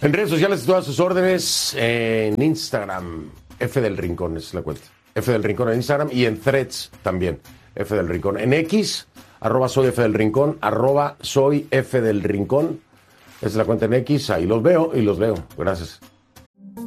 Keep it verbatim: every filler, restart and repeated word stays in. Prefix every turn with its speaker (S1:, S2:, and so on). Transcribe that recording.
S1: En redes sociales, todas sus órdenes. En Instagram, F del Rincón es la cuenta. F del Rincón en Instagram y en Threads también. F del Rincón. En X, arroba soy F del Rincón, arroba soy F del Rincón. Esa es la cuenta en X. Ahí los veo y los veo. Gracias.